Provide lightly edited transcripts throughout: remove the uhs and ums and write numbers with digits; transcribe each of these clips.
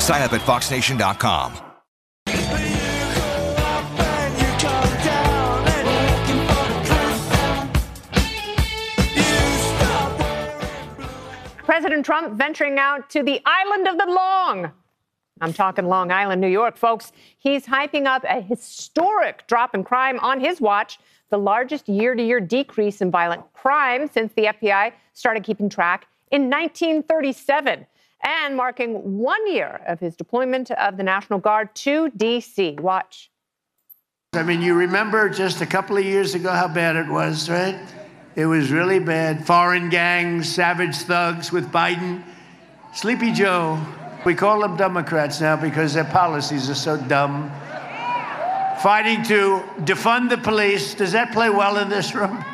Sign up at foxnation.com. President Trump venturing out to the island of the Long. I'm talking Long Island, New York, folks. He's hyping up a historic drop in crime on his watch, the largest year-to-year decrease in violent crime since the FBI started keeping track in 1937, and marking 1 year of his deployment of the National Guard to D.C. Watch. I mean, you remember just a couple of years ago how bad it was, right? It was really bad. Foreign gangs, savage thugs with Biden. Sleepy Joe. We call them Democrats now because their policies are so dumb. Fighting to defund the police. Does that play well in this room?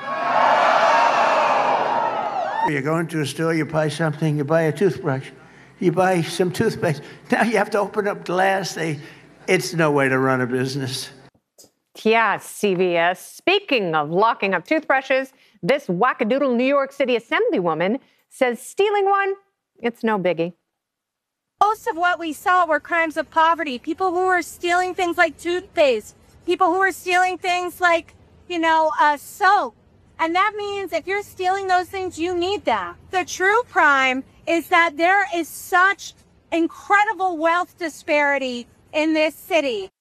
You go into a store, you buy something, you buy a toothbrush, you buy some toothpaste. Now you have to open up glass. It's no way to run a business. Yeah, CVS. Speaking of locking up toothbrushes, this wackadoodle New York City assemblywoman says stealing one, it's no biggie. Most of what we saw were crimes of poverty. People who were stealing things like toothpaste. People who were stealing things like, soap. And that means if you're stealing those things, you need that. The true crime is that there is such incredible wealth disparity in this city.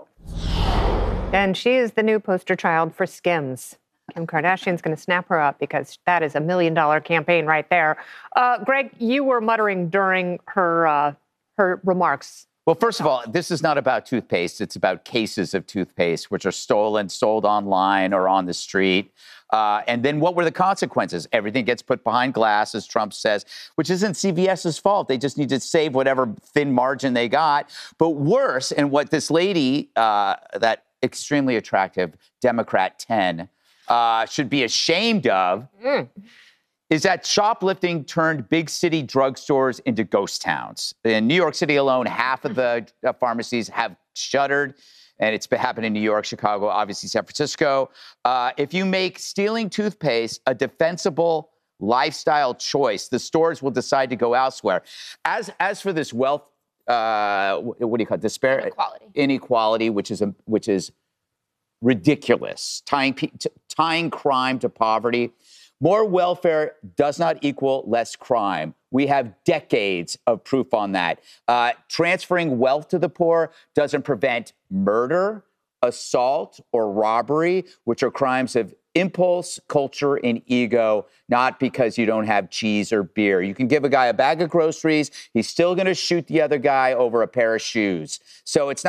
And she is the new poster child for Skims. Kim Kardashian's going to snap her up because that is $1 million campaign right there. Greg, you were muttering during her remarks. Well, first of all, this is not about toothpaste. It's about cases of toothpaste, which are stolen, sold online or on the street. And then what were the consequences? Everything gets put behind glass, as Trump says, which isn't CVS's fault. They just need to save whatever thin margin they got. But worse, and what this lady, that extremely attractive Democrat 10, should be ashamed of, is that shoplifting turned big city drugstores into ghost towns. In New York City alone, half of the pharmacies have shuttered, and it's been happening in New York, Chicago, obviously San Francisco. If you make stealing toothpaste a defensible lifestyle choice, the stores will decide to go elsewhere. As for this wealth, what do you call it? Inequality, which is ridiculous, tying crime to poverty. More welfare does not equal less crime. We have decades of proof on that. Transferring wealth to the poor doesn't prevent murder, assault, or robbery, which are crimes of impulse, culture, and ego, not because you don't have cheese or beer. You can give a guy a bag of groceries, he's still going to shoot the other guy over a pair of shoes. So it's not